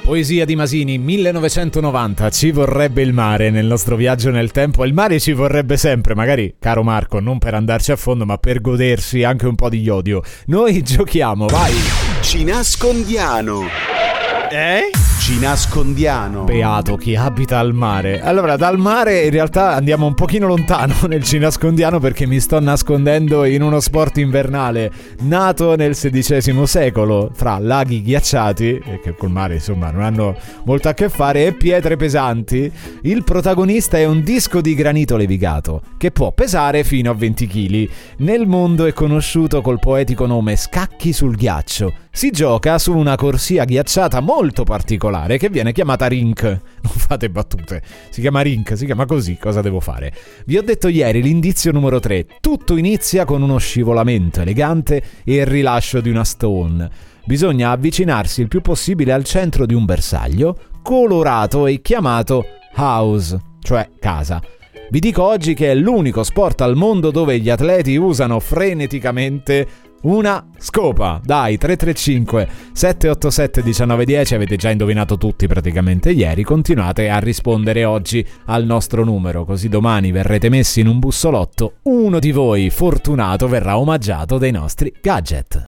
Poesia di Masini, 1990. Ci vorrebbe il mare nel nostro viaggio nel tempo. Il mare ci vorrebbe sempre, magari, caro Marco, non per andarci a fondo, ma per godersi anche un po' di iodio. Noi giochiamo, vai! Ci nascondiano. Ci nascondiano. Beato chi abita al mare. Allora, dal mare in realtà andiamo un pochino lontano nel ci nascondiano, perché mi sto nascondendo in uno sport invernale nato nel XVI secolo, fra laghi ghiacciati, che col mare insomma non hanno molto a che fare, e pietre pesanti. Il protagonista è un disco di granito levigato che può pesare fino a 20 kg. Nel mondo è conosciuto col poetico nome Scacchi sul ghiaccio. Si gioca su una corsia ghiacciata molto particolare che viene chiamata rink. Non fate battute, si chiama rink, si chiama così, cosa devo fare? Vi ho detto ieri l'indizio numero 3. Tutto inizia con uno scivolamento elegante e il rilascio di una stone. Bisogna avvicinarsi il più possibile al centro di un bersaglio colorato e chiamato house, cioè casa. Vi dico oggi che è l'unico sport al mondo dove gli atleti usano freneticamente una scopa. Dai, 335 787 1910, avete già indovinato tutti praticamente ieri, continuate a rispondere oggi al nostro numero, così domani verrete messi in un bussolotto, uno di voi fortunato verrà omaggiato dai nostri gadget.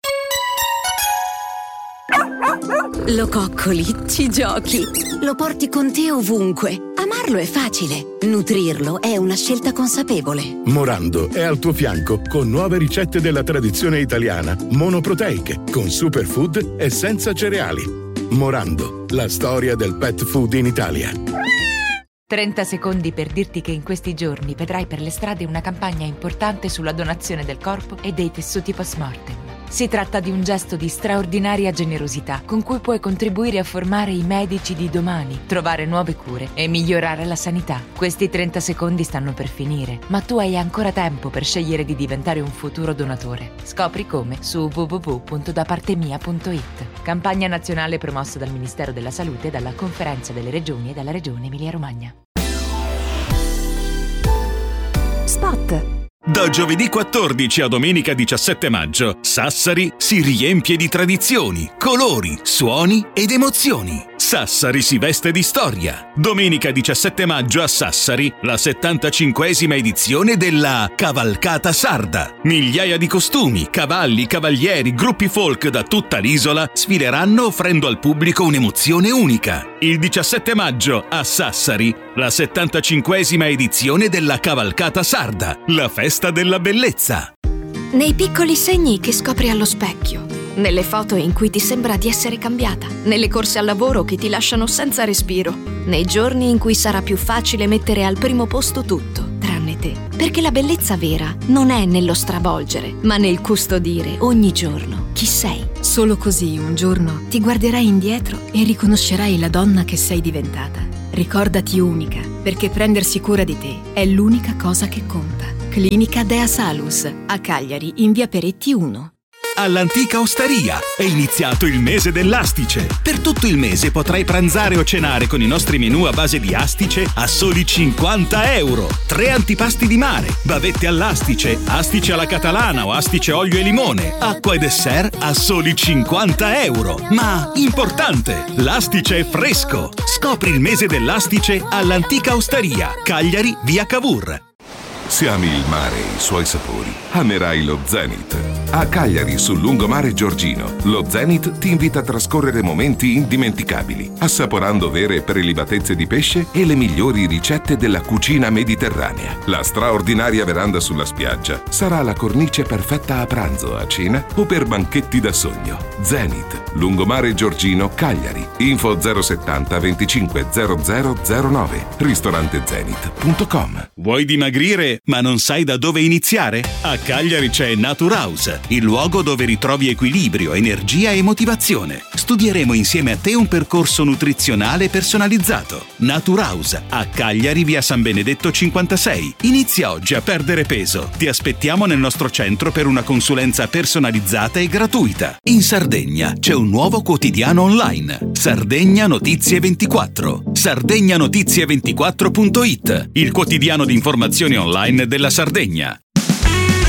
Lo coccoli, ci giochi, lo porti con te ovunque. Amarlo è facile, nutrirlo è una scelta consapevole. Morando è al tuo fianco con nuove ricette della tradizione italiana, monoproteiche, con superfood e senza cereali. Morando, la storia del pet food in Italia. 30 secondi per dirti che in questi giorni vedrai per le strade una campagna importante sulla donazione del corpo e dei tessuti post-mortem. Si tratta di un gesto di straordinaria generosità con cui puoi contribuire a formare i medici di domani, trovare nuove cure e migliorare la sanità. Questi 30 secondi stanno per finire, ma tu hai ancora tempo per scegliere di diventare un futuro donatore. Scopri come su www.dapartemia.it. Campagna nazionale promossa dal Ministero della Salute, dalla Conferenza delle Regioni e dalla Regione Emilia-Romagna. Spot. Da giovedì 14 a domenica 17 maggio, Sassari si riempie di tradizioni, colori, suoni ed emozioni. Sassari si veste di storia. Domenica 17 maggio a Sassari, la 75esima edizione della Cavalcata Sarda. Migliaia di costumi, cavalli, cavalieri, gruppi folk da tutta l'isola sfileranno offrendo al pubblico un'emozione unica. Il 17 maggio a Sassari, la 75esima edizione della Cavalcata Sarda, la festa della bellezza. Nei piccoli segni che scopri allo specchio, nelle foto in cui ti sembra di essere cambiata, nelle corse al lavoro che ti lasciano senza respiro, nei giorni in cui sarà più facile mettere al primo posto tutto, tranne te. Perché la bellezza vera non è nello stravolgere, ma nel custodire ogni giorno chi sei. Solo così un giorno ti guarderai indietro e riconoscerai la donna che sei diventata. Ricordati unica, perché prendersi cura di te è l'unica cosa che conta. Clinica Dea Salus, a Cagliari, in via Peretti 1. All'Antica Osteria è iniziato il mese dell'astice. Per tutto il mese potrai pranzare o cenare con i nostri menù a base di astice a soli 50 euro. 3 antipasti di mare, bavette all'astice, astice alla catalana o astice olio e limone, acqua e dessert a soli 50 euro. Ma, importante, l'astice è fresco. Scopri il mese dell'astice all'Antica Osteria, Cagliari, via Cavour. Se ami il mare e i suoi sapori, amerai lo Zenith. A Cagliari, sul lungomare Giorgino, lo Zenith ti invita a trascorrere momenti indimenticabili, assaporando vere prelibatezze di pesce e le migliori ricette della cucina mediterranea. La straordinaria veranda sulla spiaggia sarà la cornice perfetta a pranzo, a cena o per banchetti da sogno. Zenith, lungomare Giorgino, Cagliari. Info 070 25 0009. ristorantezenith.com. Vuoi dimagrire ma non sai da dove iniziare? A Cagliari c'è Naturhouse, il luogo dove ritrovi equilibrio, energia e motivazione. Studieremo insieme a te un percorso nutrizionale personalizzato. Naturhouse, a Cagliari, via San Benedetto 56. Inizia oggi a perdere peso. Ti aspettiamo nel nostro centro per una consulenza personalizzata e gratuita. In Sardegna c'è un nuovo quotidiano online. Sardegna Notizie 24. Sardegnotizie24.it, il quotidiano di informazioni online della Sardegna.